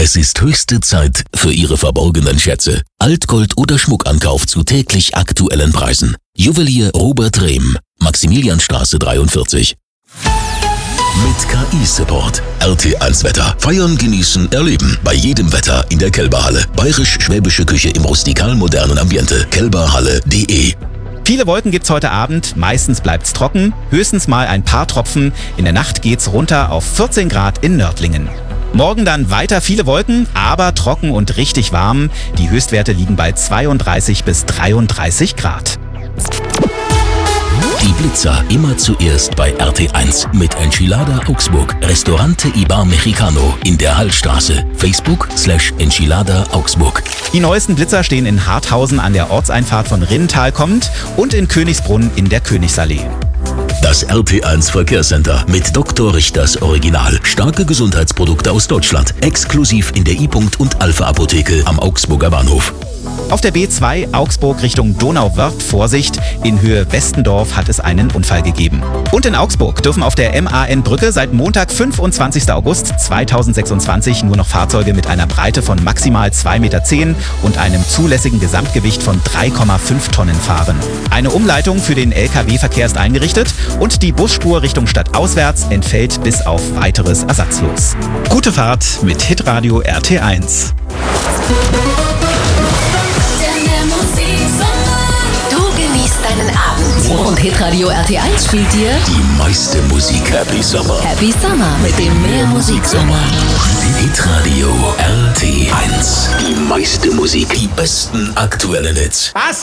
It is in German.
Es ist höchste Zeit für Ihre verborgenen Schätze. Altgold oder Schmuckankauf zu täglich aktuellen Preisen. Juwelier Robert Rehm, Maximilianstraße 43. Mit KI-Support. RT1 Wetter. Feiern, genießen, erleben. Bei jedem Wetter in der Kelberhalle. Bayerisch-schwäbische Küche im rustikal-modernen Ambiente. kelberhalle.de. Viele Wolken gibt's heute Abend, meistens bleibt's trocken, höchstens mal ein paar Tropfen. In der Nacht geht's runter auf 14 Grad in Nördlingen. Morgen dann weiter viele Wolken, aber trocken und richtig warm. Die Höchstwerte liegen bei 32 bis 33 Grad. Die Blitzer immer zuerst bei RT1 mit Enchilada Augsburg. Restaurante Ibar Mexicano in der Hallstraße. Facebook/Enchilada Augsburg. Die neuesten Blitzer stehen in Harthausen an der Ortseinfahrt von Rinnental kommend und in Königsbrunn in der Königsallee. Das RT1 Verkehrscenter mit Dr. Richters Original. Starke Gesundheitsprodukte aus Deutschland. Exklusiv in der I-Punkt und Alpha Apotheke am Augsburger Bahnhof. Auf der B2 Augsburg Richtung Donauwörth Vorsicht, in Höhe Westendorf hat es einen Unfall gegeben. Und in Augsburg dürfen auf der MAN-Brücke seit Montag, 25. August 2026 nur noch Fahrzeuge mit einer Breite von maximal 2,10 Meter und einem zulässigen Gesamtgewicht von 3,5 Tonnen fahren. Eine Umleitung für den Lkw-Verkehr ist eingerichtet und die Busspur Richtung Stadt auswärts entfällt bis auf weiteres ersatzlos. Gute Fahrt mit Hitradio RT1. Deinen Abend. Und Hitradio RT1 spielt dir die meiste Musik. Happy Summer. Happy Summer mit dem Mehrmusiksommer. Hitradio RT1. Die meiste Musik. Die besten aktuellen Hits. Was?